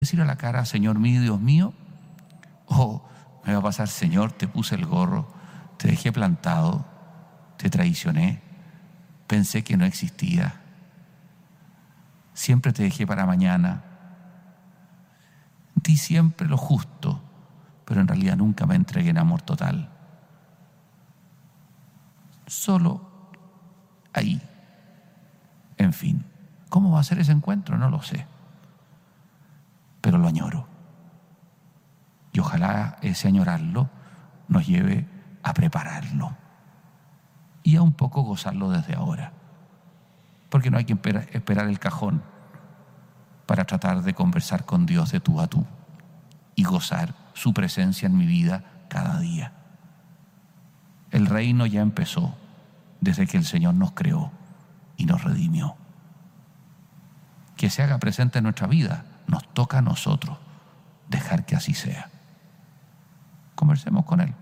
decir a la cara, Señor mío, Dios mío, o me va a pasar, Señor, te puse el gorro, te dejé plantado, te traicioné, pensé que no existía, siempre te dejé para mañana, di siempre lo justo, pero en realidad nunca me entregué en amor total. Solo ahí. En fin, ¿cómo va a ser ese encuentro? No lo sé, pero lo añoro. Y ojalá ese añorarlo nos lleve a prepararlo y a un poco gozarlo desde ahora. Porque no hay que esperar el cajón para tratar de conversar con Dios de tú a tú y gozar su presencia en mi vida cada día. El reino ya empezó desde que el Señor nos creó y nos redimió. Que se haga presente en nuestra vida, nos toca a nosotros dejar que así sea. Conversemos con Él.